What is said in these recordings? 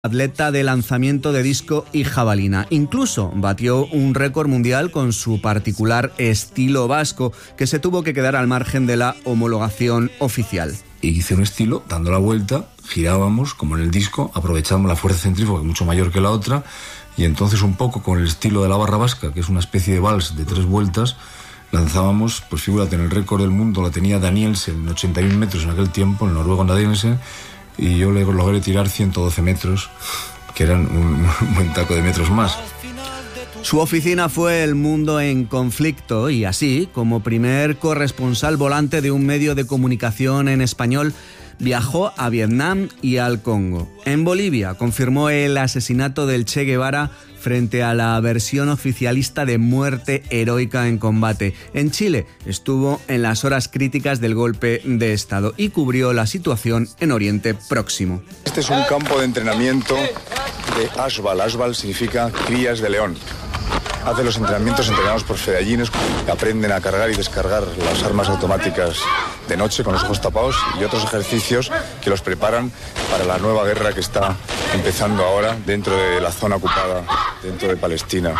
atleta de lanzamiento de disco y jabalina. Incluso batió un récord mundial con su particular estilo vasco, que se tuvo que quedar al margen de la homologación oficial. Y hice un estilo, dando la vuelta, girábamos, como en el disco, aprovechábamos la fuerza centrífuga, mucho mayor que la otra, y entonces un poco con el estilo de la barra vasca, que es una especie de vals de 3 vueltas, lanzábamos, pues figúrate, en el récord del mundo la tenía Danielsen, 81 metros en aquel tiempo, el noruego Danielsen, y yo le logré tirar 112 metros, que eran un buen taco de metros más. Su oficina fue El Mundo en Conflicto y así, como primer corresponsal volante de un medio de comunicación en español, viajó a Vietnam y al Congo. En Bolivia confirmó el asesinato del Che Guevara frente a la versión oficialista de muerte heroica en combate. En Chile estuvo en las horas críticas del golpe de Estado y cubrió la situación en Oriente Próximo. Este es un campo de entrenamiento de Ashbal. Ashbal significa crías de león. Hace los entrenamientos entrenados por fedayines que aprenden a cargar y descargar las armas automáticas de noche con los ojos tapados y otros ejercicios que los preparan para la nueva guerra que está empezando ahora dentro de la zona ocupada, dentro de Palestina.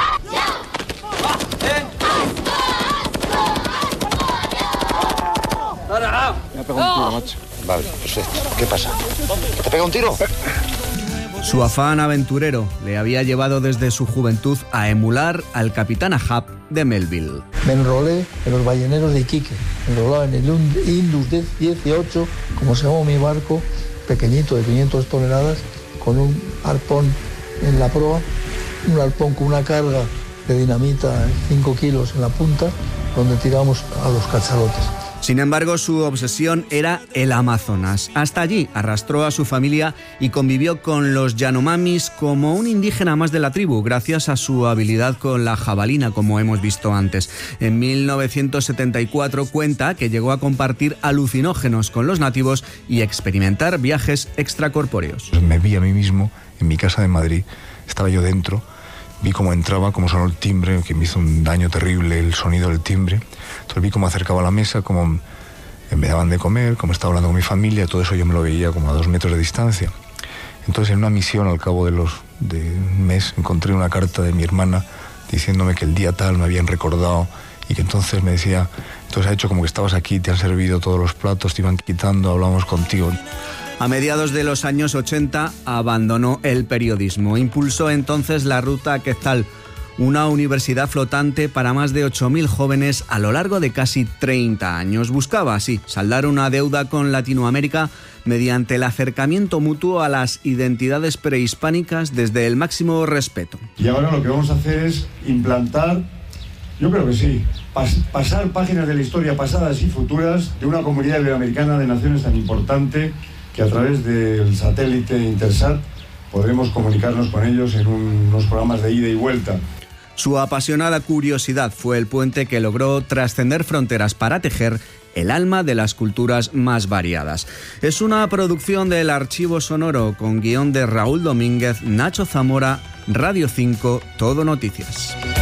Me ha pegado un tiro, macho. Vale, perfecto. ¿Qué pasa? ¿Que te pega un tiro? Su afán aventurero le había llevado desde su juventud a emular al capitán Ahab de Melville. Me enrolé en los balleneros de Iquique, enrolado en el Indus 18, como se llamó mi barco, pequeñito de 500 toneladas, con un arpón en la proa, un arpón con una carga de dinamita 5 kilos en la punta, donde tiramos a los cachalotes. Sin embargo, su obsesión era el Amazonas. Hasta allí arrastró a su familia y convivió con los Yanomamis como un indígena más de la tribu, gracias a su habilidad con la jabalina, como hemos visto antes. En 1974 cuenta que llegó a compartir alucinógenos con los nativos y experimentar viajes extracorpóreos. Me vi a mí mismo en mi casa de Madrid, estaba yo dentro, vi cómo entraba, cómo sonó el timbre, que me hizo un daño terrible el sonido del timbre. Entonces vi cómo acercaba a la mesa, cómo me daban de comer, cómo estaba hablando con mi familia, todo eso yo me lo veía como a 2 metros de distancia. Entonces en una misión, al cabo de un mes, encontré una carta de mi hermana diciéndome que el día tal me habían recordado y que entonces me decía, entonces ha hecho como que estabas aquí, te han servido todos los platos, te iban quitando, hablamos contigo. A mediados de los años 80 abandonó el periodismo. Impulsó entonces la Ruta Quetzal, una universidad flotante para más de 8.000 jóvenes a lo largo de casi 30 años. Buscaba así saldar una deuda con Latinoamérica mediante el acercamiento mutuo a las identidades prehispánicas desde el máximo respeto. Y ahora lo que vamos a hacer es implantar, yo creo que sí, pasar páginas de la historia pasadas y futuras de una comunidad iberoamericana de naciones tan importante que a través del satélite Intersat podremos comunicarnos con ellos en unos programas de ida y vuelta. Su apasionada curiosidad fue el puente que logró trascender fronteras para tejer el alma de las culturas más variadas. Es una producción del Archivo Sonoro con guión de Raúl Domínguez, Nacho Zamora, Radio 5, Todo Noticias.